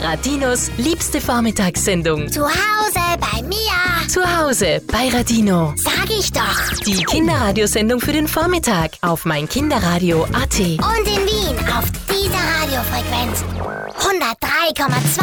Radinos liebste Vormittagssendung. Zu Hause bei mir. Zu Hause bei Radino. Sag ich doch. Die Kinderradiosendung für den Vormittag auf meinkinderradio.at. Und in Wien auf dieser Radiofrequenz 103,2.